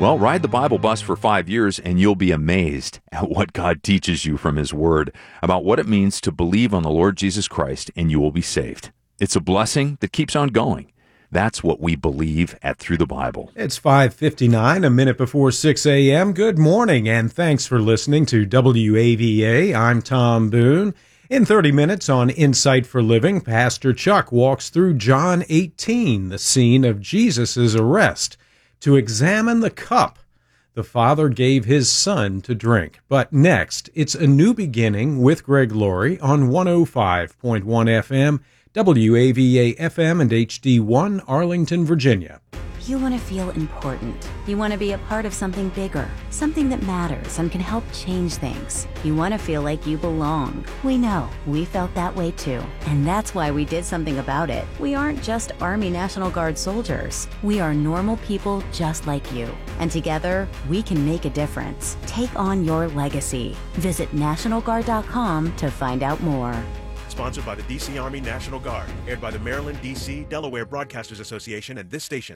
Well, ride the Bible bus for 5 years and you'll be amazed at what God teaches you from His Word about what it means to believe on the Lord Jesus Christ and you will be saved. It's a blessing that keeps on going. That's what we believe at Through the Bible. It's 5:59, a minute before 6 a.m. Good morning, and thanks for listening to WAVA. I'm Tom Boone. In 30 minutes on Insight for Living, Pastor Chuck walks through John 18, the scene of Jesus' arrest, to examine the cup the Father gave His Son to drink. But next, it's A New Beginning with Greg Laurie on 105.1 FM, WAVA FM and HD1, Arlington, Virginia. You want to feel important. You want to be a part of something bigger, something that matters and can help change things. You want to feel like you belong. We know. We felt that way too. And that's why we did something about it. We aren't just Army National Guard soldiers. We are normal people just like you. And together, we can make a difference. Take on your legacy. Visit NationalGuard.com to find out more. Sponsored by the D.C. Army National Guard. Aired by the Maryland, D.C., Delaware Broadcasters Association and this station.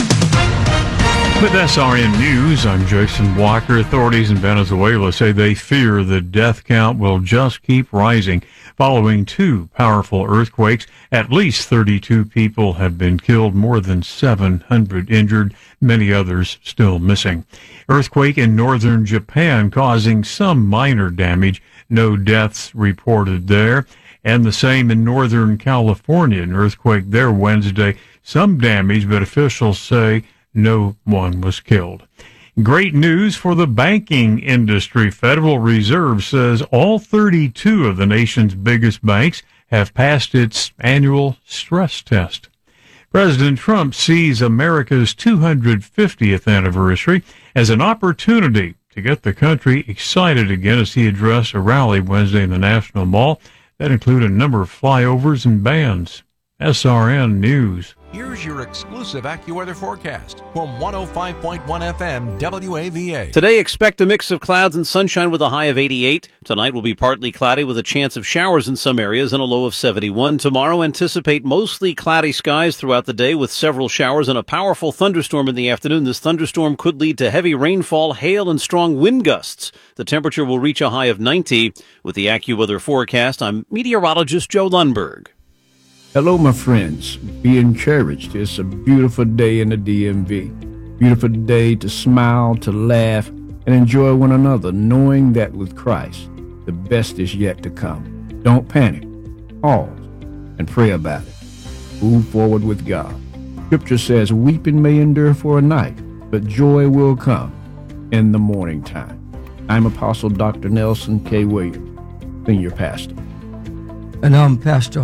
With SRN News, I'm Jason Walker. Authorities in Venezuela say they fear the death count will just keep rising. Following two powerful earthquakes, at least 32 people have been killed, more than 700 injured, many others still missing. Earthquake in northern Japan causing some minor damage, no deaths reported there. And the same in Northern California, an earthquake there Wednesday. Some damage, but officials say no one was killed. Great news for the banking industry. Federal Reserve says all 32 of the nation's biggest banks have passed its annual stress test. President Trump sees America's 250th anniversary as an opportunity to get the country excited again as he addressed a rally Wednesday in the National Mall. That include a number of flyovers and bands. SRN News. Here's your exclusive AccuWeather forecast from 105.1 FM WAVA. Today, expect a mix of clouds and sunshine with a high of 88. Tonight will be partly cloudy with a chance of showers in some areas and a low of 71. Tomorrow, anticipate mostly cloudy skies throughout the day with several showers and a powerful thunderstorm in the afternoon. This thunderstorm could lead to heavy rainfall, hail, and strong wind gusts. The temperature will reach a high of 90. With the AccuWeather forecast, I'm meteorologist Joe Lundberg. Hello, my friends. Be encouraged. It's a beautiful day in the DMV. Beautiful day to smile, to laugh, and enjoy one another, knowing that with Christ, the best is yet to come. Don't panic. Pause and pray about it. Move forward with God. Scripture says, weeping may endure for a night, but joy will come in the morning time. I'm Apostle Dr. Nelson K. Williams, Senior Pastor. And I'm Pastor